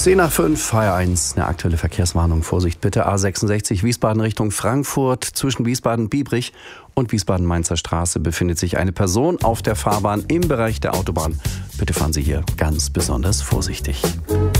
10 nach 5, HR1, eine aktuelle Verkehrswarnung. Vorsicht bitte, A66 Wiesbaden Richtung Frankfurt. Zwischen Wiesbaden-Biebrich und Wiesbaden-Mainzer Straße befindet sich eine Person auf der Fahrbahn im Bereich der Autobahn. Bitte fahren Sie hier ganz besonders vorsichtig.